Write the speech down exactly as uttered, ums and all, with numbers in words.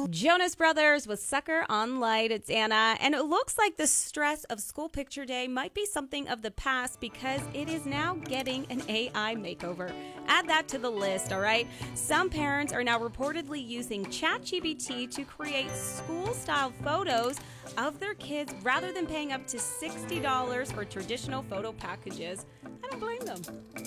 Jonas Brothers with Sucker on Light. It's Anna, and it looks like the stress of school picture day might be something of the past because it is now getting an A I makeover. Add that to the list, all right? Some parents are now reportedly using ChatGPT to create school-style photos of their kids rather than paying up to sixty dollars for traditional photo packages. I don't blame them.